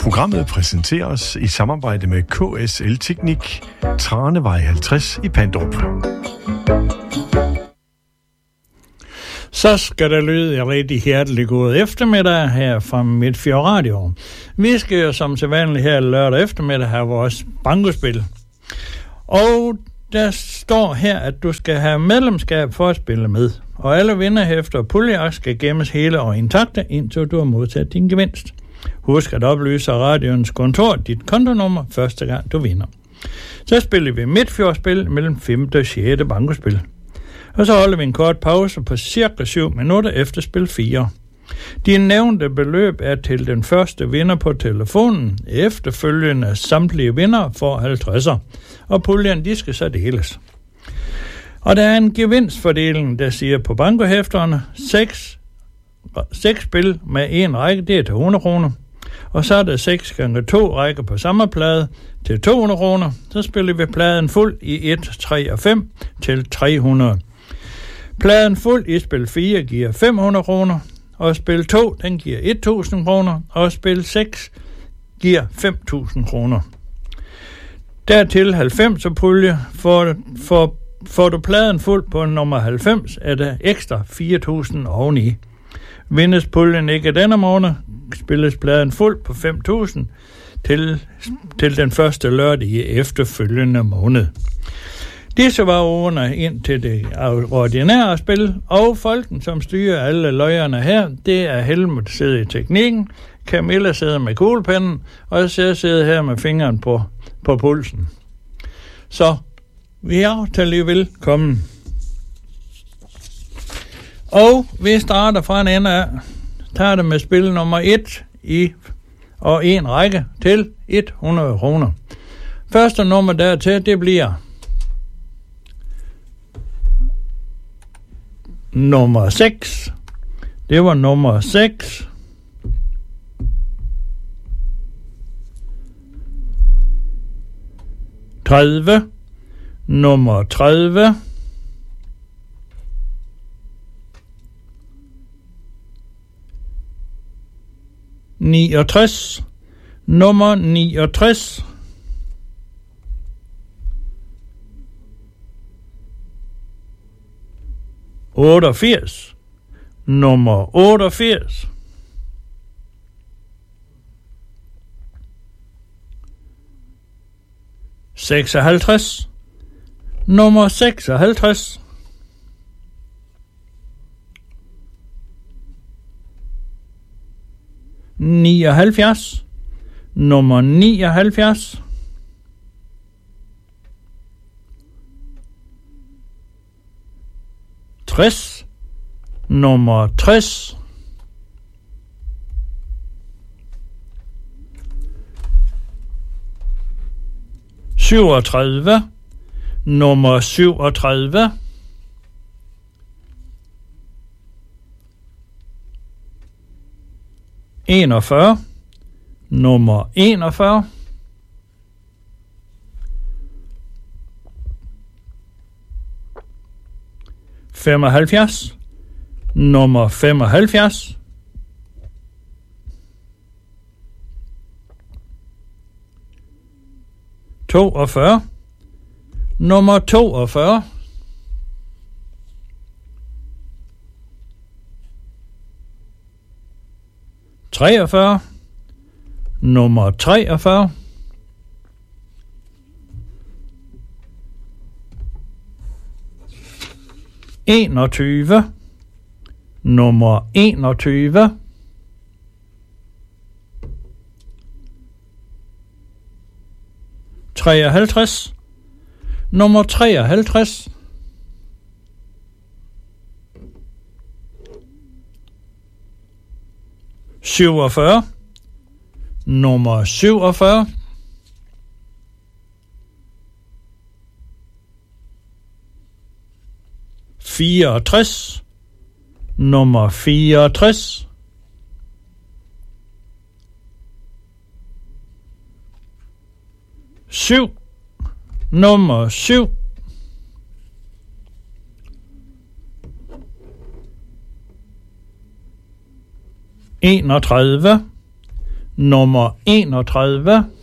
Programmet præsenteres i samarbejde med KSL Teknik, Tranevej 50 i Pandrup. Så skal der lyde en rigtig hjertelig god eftermiddag her fra Midtfjord Radio. Vi skal jo som sædvanligt her lørdag eftermiddag have vores bankospil. Og der står her, at du skal have medlemskab for at spille med. Og alle vinderhæfter og puljeak skal gemmes hele og intakte, indtil du har modtaget din gevinst. Husk at oplyse radioens kontor dit kontonummer første gang du vinder. Så spiller vi Midtfjordspil mellem 5. og 6. bankospil. Og så holder vi en kort pause på cirka 7 minutter efter spil 4. De nævnte beløb er til den første vinder på telefonen. Efterfølgende samtlige vinder får 50'er. Og puljen, de skal så deles. Og der er en gevinstfordeling, der siger på bankohæfterne 6 spil med en række, det er til 100 kroner. Og så er der 6 gange 2 rækker på samme plade til 200 kroner. Så spiller vi pladen fuld i 1, 3 og 5 til 300. Pladen fuld i spil 4 giver 500 kroner. Og spil 2, den giver 1000 kroner. Og spil 6 giver 5000 kroner. Dertil 90 pulje. Får du pladen fuld på nummer 90, er der ekstra 4000 oveni. Vindes puljen ikke denne måned, spilles pladen fuld på 5000 til den første lørdag i efterfølgende måned. Disse var ordene ind til det ordinære spil, og folken, som styrer alle løjerne her, det er Helmut sidder i teknikken, Camilla sidder med kuglepennen, og jeg sidder her med fingeren på pulsen. Så vi er til lige velkommen. Og vi starter fra en ende af, tager det med spil nummer 1 og en række til 100 kroner. Første nummer dertil, det bliver nummer 6. Det var nummer 6. Nummer 30. Nummer 69. 88. Nummer 88. 56. Nummer 56. 79. Nummer 79. 60. Nummer 60. 37. Nummer 37. 41. Nummer 41. 75. Nummer 75. 42. Nummer 42. 43. Nummer 43. 21. Nummer 21. 53. Nummer 53. 47. Nummer 47. 64. Nummer 64. 7. Nummer 7. 31. nummer 31